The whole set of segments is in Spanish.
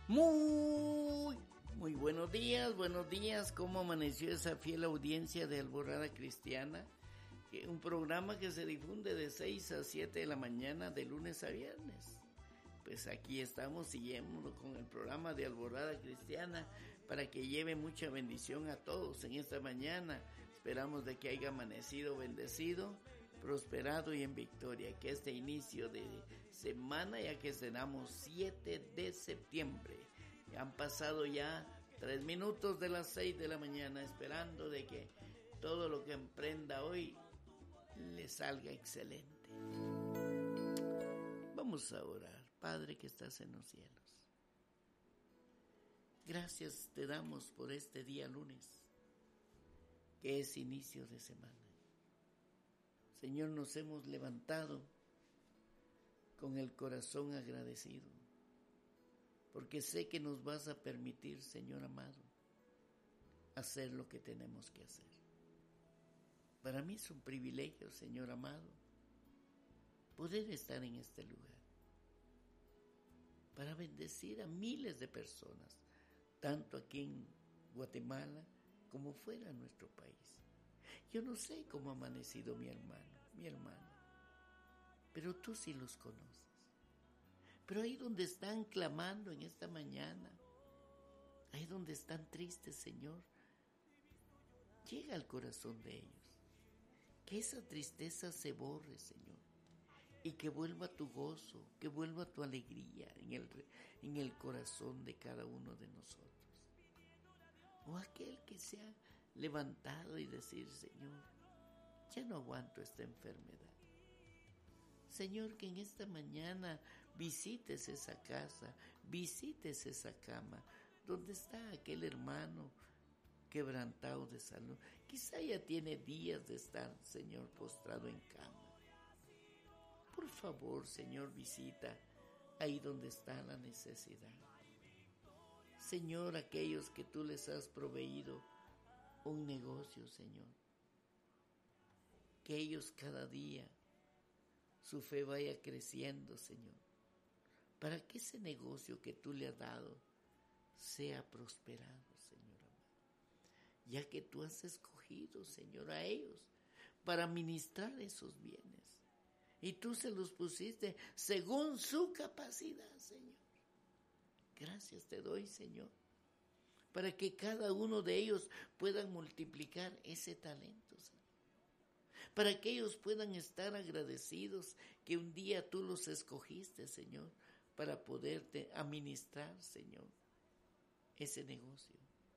Muy buenos días. ¿Cómo amaneció esa fiel audiencia de Alborada Cristiana? Un programa que se difunde de 6 a 7 de la mañana de lunes a viernes. Pues aquí estamos siguiendo con el programa de Alborada Cristiana para que lleve mucha bendición a todos en esta mañana. Esperamos de que haya amanecido bendecido, prosperado y en victoria, que este inicio de semana, ya que cenamos 7 de septiembre, han pasado ya 3 minutos de las 6 de la mañana, esperando de que todo lo que emprenda hoy le salga excelente. Vamos a orar. Padre que estás en los cielos, gracias te damos por este día lunes, que es inicio de semana. Señor, nos hemos levantado con el corazón agradecido, porque sé que nos vas a permitir, Señor amado, hacer lo que tenemos que hacer. Para mí es un privilegio, Señor amado, poder estar en este lugar, para bendecir a miles de personas, tanto aquí en Guatemala como fuera de nuestro país. Yo no sé cómo ha amanecido mi hermana, pero tú sí los conoces. Pero ahí donde están clamando en esta mañana, ahí donde están tristes, Señor, llega al corazón de ellos. Que esa tristeza se borre, Señor, y que vuelva tu gozo, que vuelva tu alegría en el corazón de cada uno de nosotros. O aquel que se ha levantado y decir, Señor, ya no aguanto esta enfermedad. Señor, que en esta mañana visites esa casa, visites esa cama, donde está aquel hermano quebrantado de salud. Quizá ya tiene días de estar, Señor, postrado en cama. Por favor, Señor, visita ahí donde está la necesidad. Señor, aquellos que tú les has proveído un negocio, Señor, que ellos cada día su fe vaya creciendo, Señor, para que ese negocio que tú le has dado sea prosperado, Señor amado, ya que tú has escogido, Señor, a ellos para ministrar esos bienes. Y tú se los pusiste según su capacidad, Señor. Gracias te doy, Señor, para que cada uno de ellos puedan multiplicar ese talento, Señor. Para que ellos puedan estar agradecidos que un día tú los escogiste, Señor, para poderte administrar, Señor, ese negocio.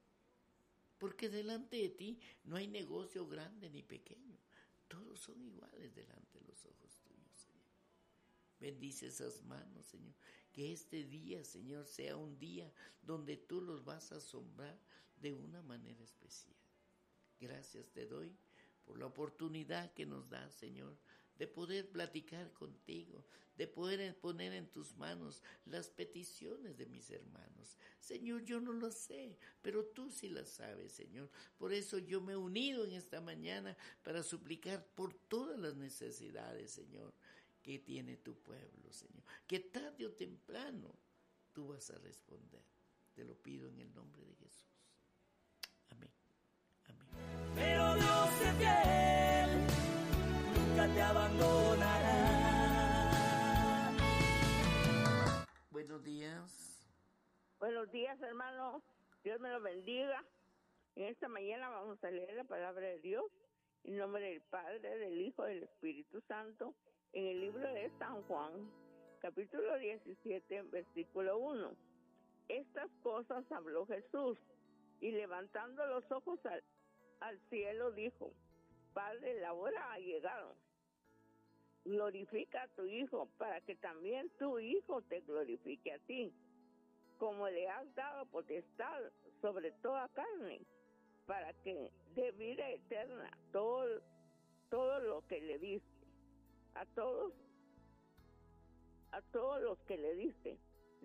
Porque delante de ti no hay negocio grande ni pequeño. Todos son iguales delante de los ojos tuyos, Señor. Bendice esas manos, Señor. Que este día, Señor, sea un día donde tú los vas a asombrar de una manera especial. Gracias te doy por la oportunidad que nos das, Señor, de poder platicar contigo, de poder poner en tus manos las peticiones de mis hermanos. Señor, yo no lo sé, pero tú sí las sabes, Señor. Por eso yo me he unido en esta mañana para suplicar por todas las necesidades, Señor, que tiene tu pueblo, Señor. Que tarde o temprano tú vas a responder. Te lo pido en el nombre de Jesús. Amén. Amén. Pero Dios es fiel, nunca te abandonará. Buenos días. Buenos días, hermano. Dios me lo bendiga. En esta mañana vamos a leer la palabra de Dios en nombre del Padre, del Hijo y del Espíritu Santo en el libro de San Juan, capítulo 17, versículo 1. Estas cosas habló Jesús y levantando los ojos al cielo dijo: Padre, la hora ha llegado. Glorifica a tu Hijo para que también tu Hijo te glorifique a ti, como le has dado potestad sobre toda carne, para que dé vida eterna todo lo que le diste, a todos los que le diste.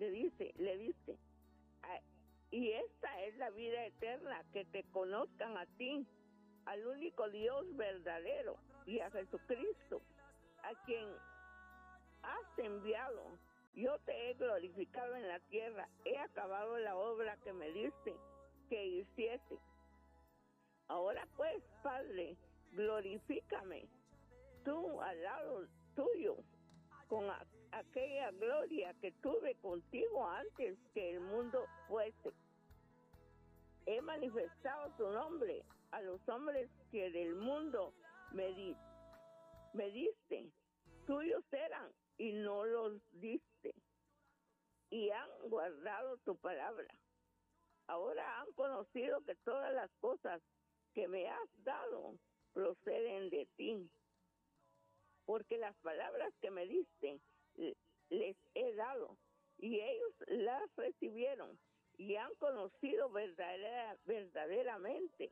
Y esta es la vida eterna, que te conozcan a ti, al único Dios verdadero, y a Jesucristo, a quien has enviado. Yo te he glorificado en la tierra, he acabado la obra que me diste que hiciese. Ahora pues, Padre, glorifícame tú al lado tuyo, con aquella gloria que tuve contigo antes que el mundo fuese. He manifestado tu nombre a los hombres que del mundo me diste. Tuyos eran y no los diste, y han guardado tu palabra. Ahora han conocido que todas las cosas que me has dado proceden de ti, porque las palabras que me diste les he dado, y ellos las recibieron, y han conocido verdaderamente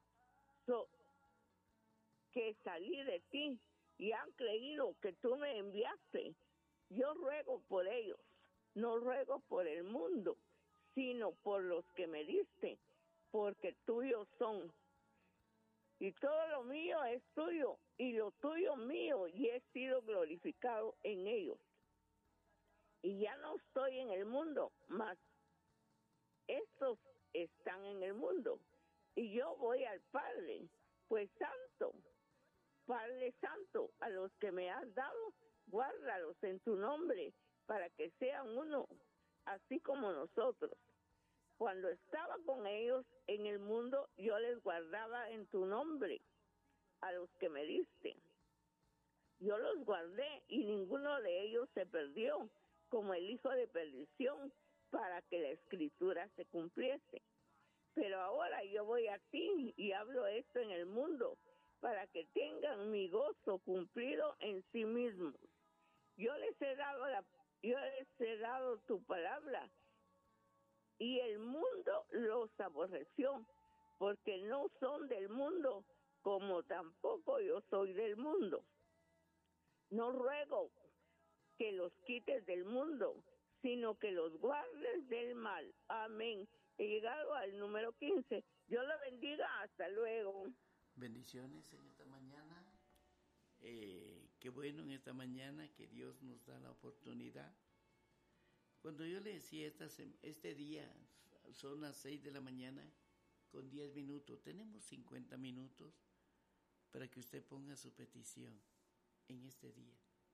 que salí de ti, y han creído que tú me enviaste. Yo ruego por ellos, no ruego por el mundo, sino por los que me diste, porque tuyos son. Y todo lo mío es tuyo, y lo tuyo mío, y he sido glorificado en ellos. Y ya no estoy en el mundo, mas estos están en el mundo, y yo voy al Padre, pues santo, Padre santo, a los que me has dado, guárdalos en tu nombre, para que sean uno, así como nosotros. Cuando estaba con ellos en el mundo, yo les guardaba en tu nombre, a los que me diste. Yo los guardé, y ninguno de ellos se perdió, como el hijo de perdición, para que la escritura se cumpliese. Pero ahora yo voy a ti, y hablo esto en el mundo, para que tengan mi gozo cumplido en sí mismos. Yo les he dado tu palabra, y el mundo los aborreció, porque no son del mundo, como tampoco yo soy del mundo. No ruego que los quites del mundo, sino que los guardes del mal. Amén. He llegado al número 15. Dios lo bendiga. Hasta luego. Bendiciones en esta mañana. Qué bueno en esta mañana que Dios nos da la oportunidad. Cuando yo le decía este día, son las 6 de la mañana con 10 minutos, tenemos 50 minutos para que usted ponga su petición en este día.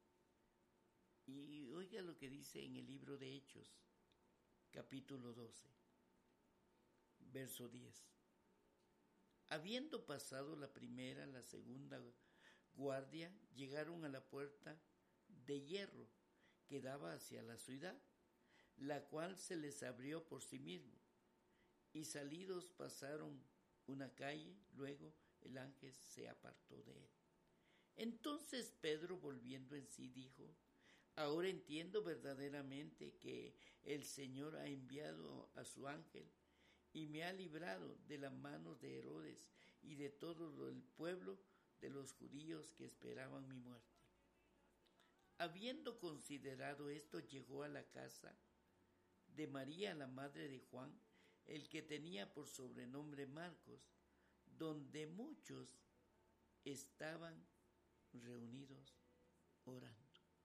Y oiga lo que dice en el libro de Hechos, capítulo 12, verso 10. Habiendo pasado la primera, la segunda guardia, llegaron a la puerta de hierro que daba hacia la ciudad, la cual se les abrió por sí mismo, y salidos pasaron una calle, luego el ángel se apartó de él. Entonces Pedro, volviendo en sí, dijo: ahora entiendo verdaderamente que el Señor ha enviado a su ángel y me ha librado de las manos de Herodes y de todo el pueblo de los judíos que esperaban mi muerte. Habiendo considerado esto, llegó a la casa de María, la madre de Juan, el que tenía por sobrenombre Marcos, donde muchos estaban reunidos orando.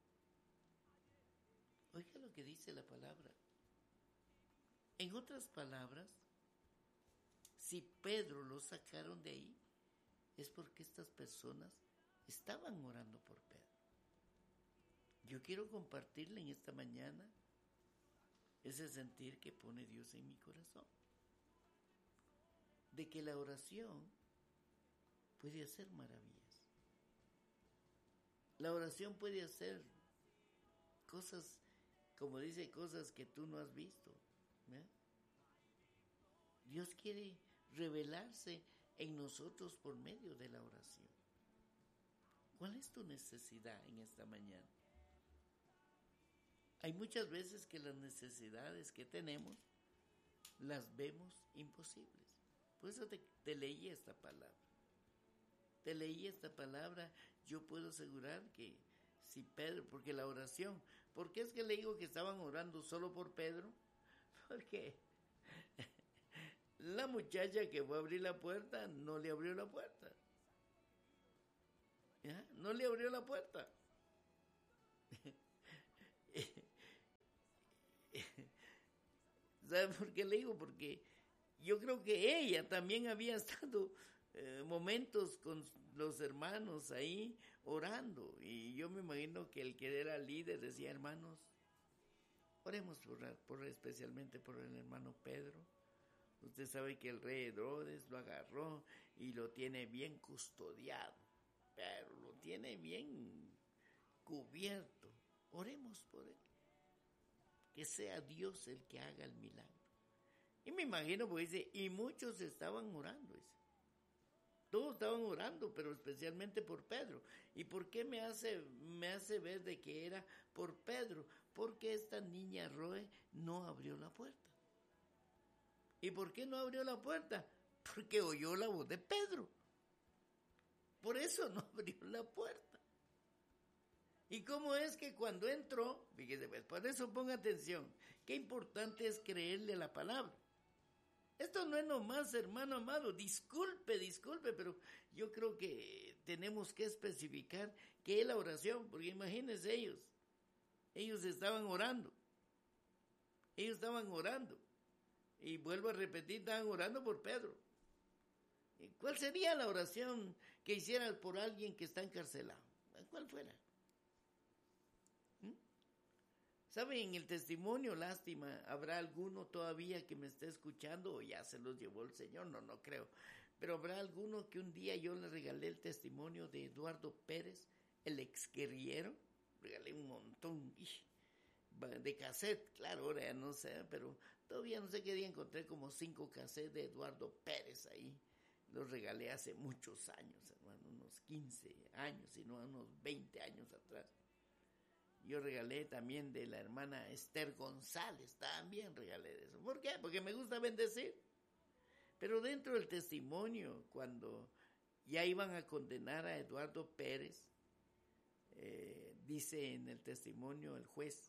Oiga lo que dice la palabra. En otras palabras, si Pedro lo sacaron de ahí, es porque estas personas estaban orando por Pedro. Yo quiero compartirle en esta mañana ese sentir que pone Dios en mi corazón, de que la oración puede hacer maravillas. La oración puede hacer cosas, como dice, cosas que tú no has visto, ¿verdad? Dios quiere revelarse en nosotros por medio de la oración. ¿Cuál es tu necesidad en esta mañana? Hay muchas veces que las necesidades que tenemos las vemos imposibles. Por eso te leí esta palabra. Te leí esta palabra. Yo puedo asegurar que si Pedro, porque la oración, ¿por qué es que le digo que estaban orando solo por Pedro? Porque la muchacha que fue a abrir la puerta no le abrió la puerta. ¿Ya? No le abrió la puerta. ¿Sabe por qué le digo? Porque yo creo que ella también había estado momentos con los hermanos ahí orando. Y yo me imagino que el que era líder decía, hermanos, oremos especialmente por el hermano Pedro. Usted sabe que el rey Herodes lo agarró y lo tiene bien custodiado, pero lo tiene bien cubierto. Oremos por él. Que sea Dios el que haga el milagro. Y me imagino, porque dice, y muchos estaban orando, dice. Todos estaban orando, pero especialmente por Pedro. ¿Y por qué me hace ver de que era por Pedro? Porque esta niña Roe no abrió la puerta. ¿Y por qué no abrió la puerta? Porque oyó la voz de Pedro. Por eso no abrió la puerta. ¿Y cómo es que cuando entró? Fíjese, pues, por eso ponga atención. Qué importante es creerle a la palabra. Esto no es nomás, hermano amado, disculpe, pero yo creo que tenemos que especificar qué es la oración, porque imagínense ellos estaban orando. Y vuelvo a repetir, estaban orando por Pedro. ¿Cuál sería la oración que hicieran por alguien que está encarcelado? ¿Cuál fuera? ¿Sabe? En el testimonio, lástima, ¿habrá alguno todavía que me esté escuchando o ya se los llevó el Señor? No creo. Pero habrá alguno que un día yo le regalé el testimonio de Eduardo Pérez, el exguerrillero. Regalé un montón de cassette, claro, ahora ya no sé, pero todavía no sé qué día encontré como 5 cassettes de Eduardo Pérez ahí. Los regalé hace muchos años, hermano, unos 15 años, sino unos 20 años atrás. Yo regalé también de la hermana Esther González, también regalé de eso. ¿Por qué? Porque me gusta bendecir. Pero dentro del testimonio, cuando ya iban a condenar a Eduardo Pérez, dice en el testimonio el juez,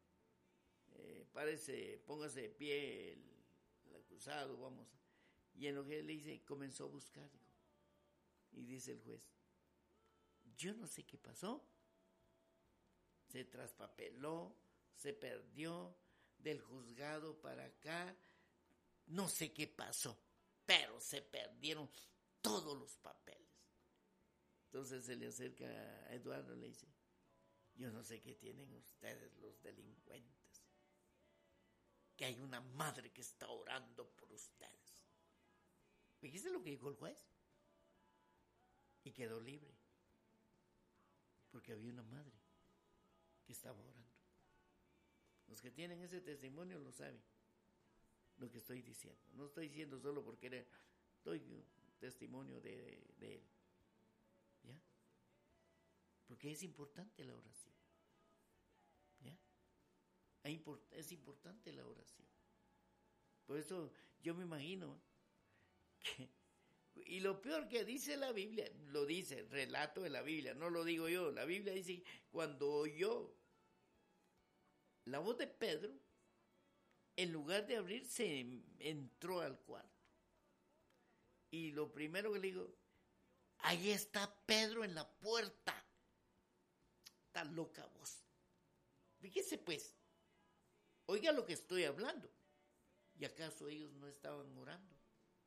póngase de pie el acusado, vamos. Y en lo que él le dice, comenzó a buscar. Y dice el juez, yo no sé qué pasó. Se traspapeló, se perdió del juzgado para acá, no sé qué pasó, pero se perdieron todos los papeles. Entonces se le acerca a Eduardo y le dice, yo no sé qué tienen ustedes los delincuentes, que hay una madre que está orando por ustedes. Fíjese lo que dijo el juez. Y quedó libre, porque había una madre que estaba orando. Los que tienen ese testimonio lo saben lo que estoy diciendo. No estoy diciendo solo porque doy testimonio de él. ¿Ya? Porque es importante la oración. ¿Ya? Es importante la oración. Por eso yo me imagino que... Y lo peor que dice la Biblia, lo dice, el relato de la Biblia, no lo digo yo. La Biblia dice, cuando oyó la voz de Pedro, en lugar de abrirse, entró al cuarto. Y lo primero que le digo, ahí está Pedro en la puerta. Está loca vos. Fíjese pues, oiga lo que estoy hablando. ¿Y acaso ellos no estaban orando?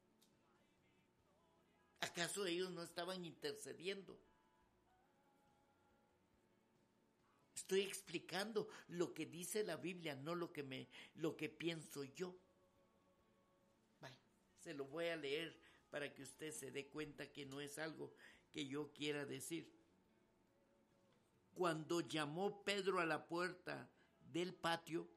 ¿Acaso ellos no estaban intercediendo? Estoy explicando lo que dice la Biblia, no lo que pienso yo. Bueno, se lo voy a leer para que usted se dé cuenta que no es algo que yo quiera decir. Cuando llamó Pedro a la puerta del patio,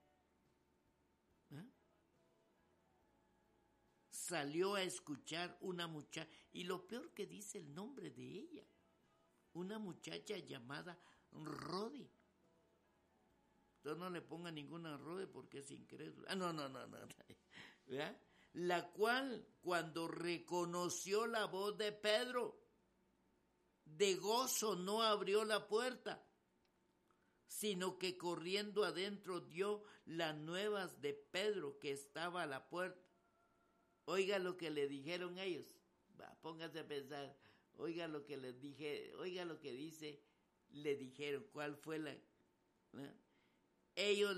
salió a escuchar una muchacha, y lo peor que dice el nombre de ella, una muchacha llamada Rodi. Entonces no le ponga ninguna Rodi porque es incrédula. No. ¿Verdad? La cual, cuando reconoció la voz de Pedro, de gozo no abrió la puerta, sino que corriendo adentro dio las nuevas de Pedro que estaba a la puerta. Oiga lo que le dijeron ellos. Póngase a pensar. Oiga lo que les dije. Oiga lo que dice. Le dijeron. ¿Cuál fue la? Ellos